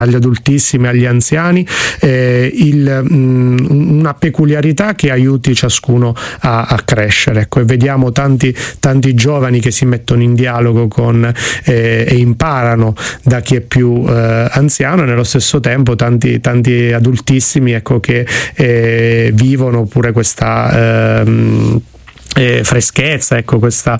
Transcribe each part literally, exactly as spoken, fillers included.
agli adultissimi, agli anziani, eh, il, mh, una peculiarità che aiuti ciascuno a, a crescere. Ecco, e vediamo tanti, tanti giovani che si mettono in dialogo con eh, e imparano da chi è più eh, anziano, e nello stesso tempo tanti, tanti adultissimi, ecco, che eh, vivono pure questa eh, Eh, freschezza, ecco, questa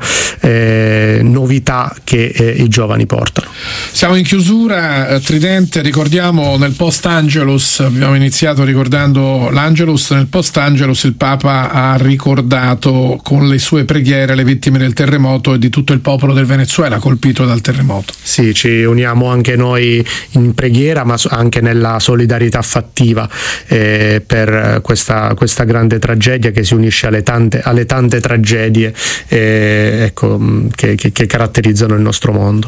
eh, novità che eh, i giovani portano. Siamo in chiusura, eh, Tridente, ricordiamo nel post-Angelus, abbiamo iniziato ricordando l'Angelus, nel post-Angelus il Papa ha ricordato con le sue preghiere le vittime del terremoto e di tutto il popolo del Venezuela colpito dal terremoto. Sì, ci uniamo anche noi in preghiera, ma anche nella solidarietà fattiva eh, per questa, questa grande tragedia che si unisce alle tante, alle tante tragedie eh, ecco, che, che, che caratterizzano il nostro mondo.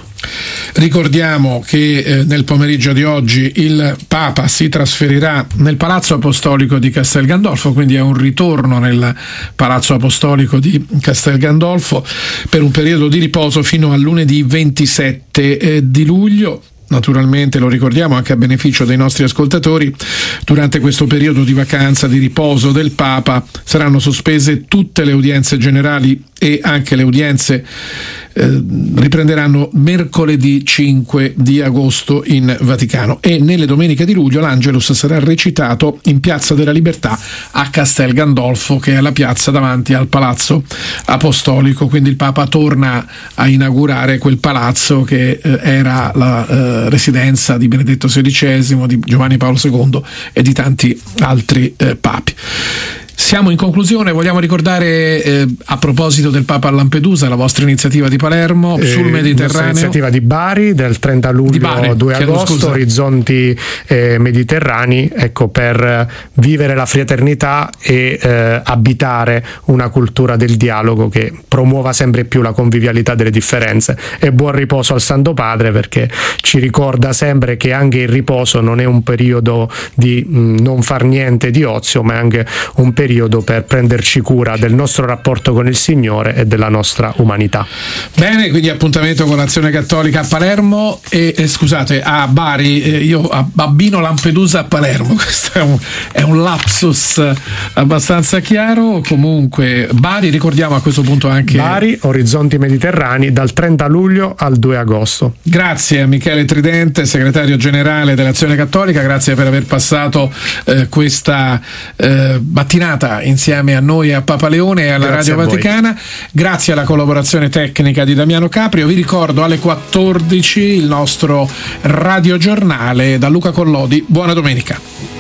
Ricordiamo che eh, nel pomeriggio di oggi il Papa si trasferirà nel Palazzo Apostolico di Castel Gandolfo, quindi è un ritorno nel Palazzo Apostolico di Castel Gandolfo per un periodo di riposo fino a lunedì ventisette eh, di luglio. Naturalmente, lo ricordiamo anche a beneficio dei nostri ascoltatori, durante questo periodo di vacanza, di riposo del Papa, saranno sospese tutte le udienze generali e anche le udienze eh, riprenderanno mercoledì cinque di agosto in Vaticano, e nelle domeniche di luglio l'Angelus sarà recitato in Piazza della Libertà a Castel Gandolfo, che è la piazza davanti al Palazzo Apostolico. Quindi il Papa torna a inaugurare quel palazzo che eh, era la eh, residenza di Benedetto sedicesimo, di Giovanni Paolo secondo e di tanti altri eh, papi. Siamo in conclusione, vogliamo ricordare eh, a proposito del Papa a Lampedusa la vostra iniziativa di Palermo eh, sul Mediterraneo. L'iniziativa di Bari del trenta luglio al due agosto, Orizzonti eh, Mediterranei, ecco, per vivere la fraternità e eh, abitare una cultura del dialogo che promuova sempre più la convivialità delle differenze. E buon riposo al Santo Padre, perché ci ricorda sempre che anche il riposo non è un periodo di mh, non far niente, di ozio, ma è anche un periodo per prenderci cura del nostro rapporto con il Signore e della nostra umanità. Bene, quindi appuntamento con l'Azione Cattolica a Palermo e, e scusate, a Bari, eh, io abbino Lampedusa a Palermo, questo è un, è un lapsus abbastanza chiaro. Comunque Bari, ricordiamo a questo punto anche Bari, Orizzonti Mediterranei, dal trenta luglio al due agosto. Grazie a Michele Tridente, segretario generale dell'Azione Cattolica, grazie per aver passato eh, questa eh, mattinata insieme a noi, a Papa Leone e alla Grazie Radio Vaticana. Grazie alla collaborazione tecnica di Damiano Caprio. Vi ricordo alle quattordici il nostro radiogiornale da Luca Collodi. Buona domenica.